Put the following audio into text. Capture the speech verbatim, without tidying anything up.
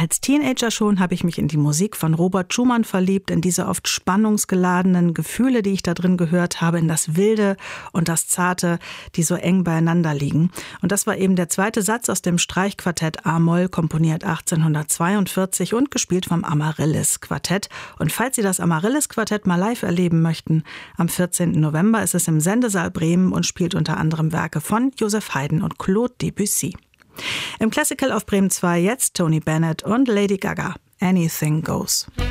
Als Teenager schon habe ich mich in die Musik von Robert Schumann verliebt, in diese oft spannungsgeladenen Gefühle, die ich da drin gehört habe, in das Wilde und das Zarte, die so eng beieinander liegen. Und das war eben der zweite Satz aus dem Streichquartett A-Moll, komponiert achtzehnhundertzweiundvierzig und gespielt vom Amaryllis-Quartett. Und falls Sie das Amaryllis-Quartett mal live erleben möchten, am vierzehnten November ist es im Sendesaal Bremen und spielt unter anderem Werke von Joseph Haydn und Claude Debussy. Im Classical auf Bremen zwei jetzt Tony Bennett und Lady Gaga. Anything Goes.